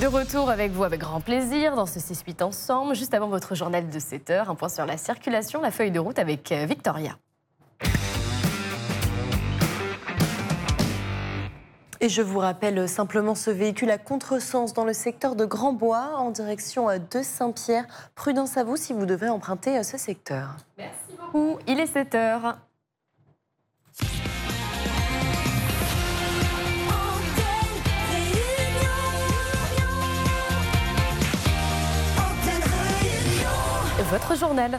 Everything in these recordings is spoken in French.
De retour avec vous avec grand plaisir dans ce 6-8 ensemble. Juste avant votre journal de 7h, un point sur la circulation, la feuille de route avec Victoria. Et je vous rappelle simplement ce véhicule à contresens dans le secteur de Grand-Bois en direction de Saint-Pierre. Prudence à vous si vous devez emprunter ce secteur. Merci beaucoup. Il est 7h. Votre journal.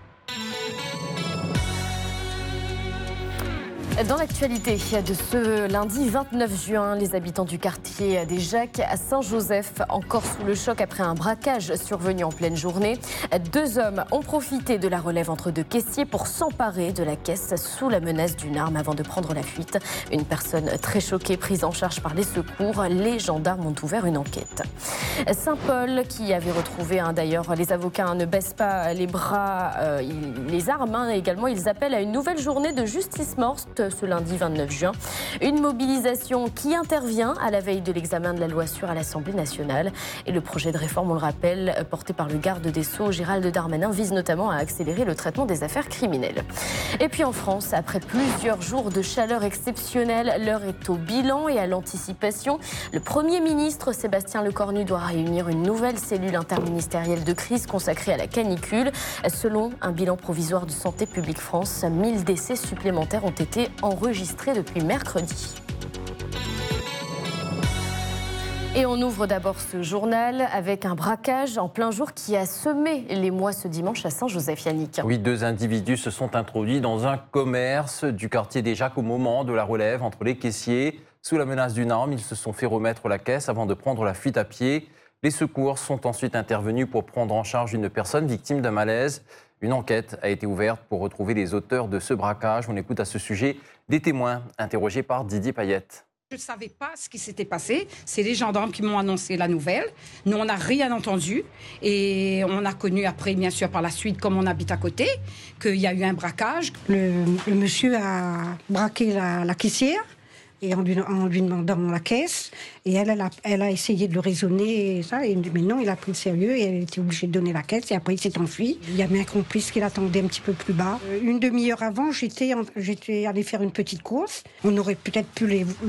Dans l'actualité de ce lundi 29 juin, les habitants du quartier des Jacques à Saint-Joseph, encore sous le choc après un braquage survenu en pleine journée. 2 hommes ont profité de la relève entre 2 caissiers pour s'emparer de la caisse sous la menace d'une arme avant de prendre la fuite. Une personne très choquée prise en charge par les secours. Les gendarmes ont ouvert une enquête. Saint-Paul, qui avait retrouvé, d'ailleurs, les avocats ne baissent pas les bras, les armes également. Ils appellent à une nouvelle journée de justice morte ce lundi 29 juin. Une mobilisation qui intervient à la veille de l'examen de la loi sûre à l'Assemblée nationale. Et le projet de réforme, on le rappelle, porté par le garde des Sceaux, Gérald Darmanin, vise notamment à accélérer le traitement des affaires criminelles. Et puis en France, après plusieurs jours de chaleur exceptionnelle, l'heure est au bilan et à l'anticipation. Le Premier ministre Sébastien Lecornu doit réunir une nouvelle cellule interministérielle de crise consacrée à la canicule. Selon un bilan provisoire de Santé publique France, 1000 décès supplémentaires ont été enregistrés depuis mercredi. Et on ouvre d'abord ce journal avec un braquage en plein jour qui a semé l'émoi ce dimanche à Saint-Joseph. Yannick. Oui, 2 individus se sont introduits dans un commerce du quartier des Jacques au moment de la relève entre les caissiers. Sous la menace d'une arme, ils se sont fait remettre la caisse avant de prendre la fuite à pied. Les secours sont ensuite intervenus pour prendre en charge une personne victime d'un malaise. Une enquête a été ouverte pour retrouver les auteurs de ce braquage. On écoute à ce sujet des témoins interrogés par Didier Payette. Je ne savais pas ce qui s'était passé. C'est les gendarmes qui m'ont annoncé la nouvelle. Nous, on n'a rien entendu. Et on a connu après, bien sûr, par la suite, comme on habite à côté, qu'il y a eu un braquage. Le monsieur a braqué la caissière. Et en lui demandant la caisse, et elle a essayé de le raisonner, et ça, mais non, il a pris le sérieux, et elle était obligée de donner la caisse, et après il s'est enfui. Il y avait un complice qui l'attendait un petit peu plus bas. Une demi-heure avant, j'étais allée faire une petite course. On aurait peut-être pu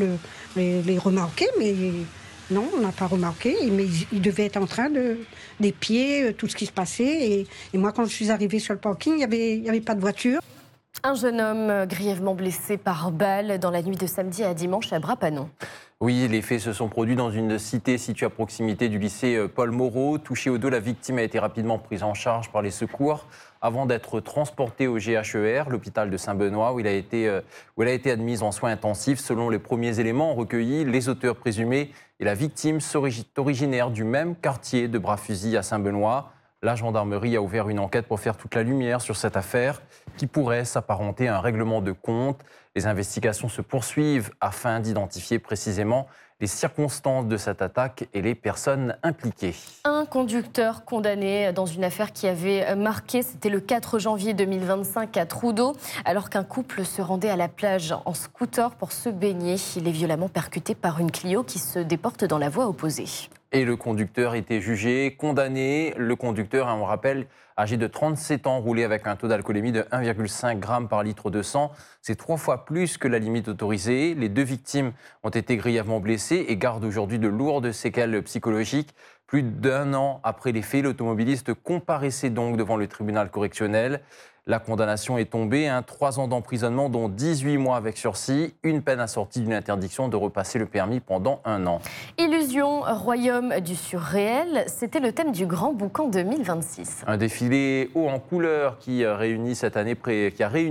les remarquer, mais non, on n'a pas remarqué. Mais ils devaient être en train d'épier tout ce qui se passait. Et moi, quand je suis arrivée sur le parking, il n'y avait pas de voiture. Un jeune homme grièvement blessé par balle dans la nuit de samedi à dimanche à Bras-Panon. Oui, les faits se sont produits dans une cité située à proximité du lycée Paul Moreau. Touchée au dos, la victime a été rapidement prise en charge par les secours avant d'être transportée au GHER, l'hôpital de Saint-Benoît, où elle a été admise en soins intensifs. Selon les premiers éléments recueillis, les auteurs présumés et la victime sont originaires du même quartier de Bras-Fusil à Saint-Benoît. La gendarmerie a ouvert une enquête pour faire toute la lumière sur cette affaire qui pourrait s'apparenter à un règlement de compte. Les investigations se poursuivent afin d'identifier précisément les circonstances de cette attaque et les personnes impliquées. Un conducteur condamné dans une affaire qui avait marqué, c'était le 4 janvier 2025 à Trudeau, alors qu'un couple se rendait à la plage en scooter pour se baigner. Il est violemment percuté par une Clio qui se déporte dans la voie opposée. Et le conducteur était jugé, condamné. Le conducteur, on rappelle, âgé de 37 ans, roulé avec un taux d'alcoolémie de 1,5 g par litre de sang. C'est 3 fois plus que la limite autorisée. Les 2 victimes ont été grièvement blessées et gardent aujourd'hui de lourdes séquelles psychologiques. Plus d'1 an après les faits, l'automobiliste comparaissait donc devant le tribunal correctionnel. La condamnation est tombée, 3 ans d'emprisonnement, dont 18 mois avec sursis, une peine assortie d'une interdiction de repasser le permis pendant 1 an. Illusion, royaume du surréel, c'était le thème du Grand Boucan 2026. Un défilé haut en couleurs qui a réuni cette année près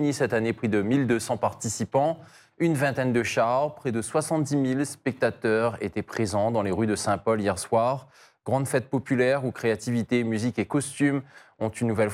de 1200 participants. Une vingtaine de chars, près de 70 000 spectateurs étaient présents dans les rues de Saint-Paul hier soir. Grande fête populaire où créativité, musique et costumes ont une nouvelle fois